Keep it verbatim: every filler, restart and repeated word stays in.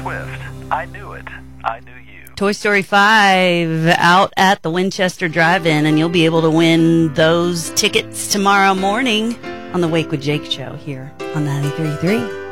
Swift. I knew it. I knew you. Toy Story five out at the Winchester Drive-In, and you'll be able to win those tickets tomorrow morning on the Wake with Jake show here on ninety-three point three.